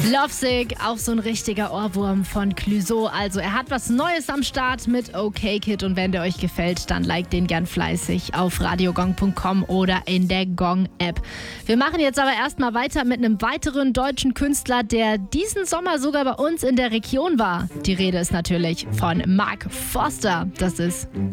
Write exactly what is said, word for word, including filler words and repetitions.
Lovesick, auch so ein richtiger Ohrwurm von Clouseau. Also er hat was Neues am Start mit Okay Kid und wenn der euch gefällt, dann liked den gern fleißig auf radiogong punkt com oder in der Gong-App. Wir machen jetzt aber erstmal weiter mit einem weiteren deutschen Künstler, der diesen Sommer sogar bei uns in der Region war. Die Rede ist natürlich von Mark Forster. Das ist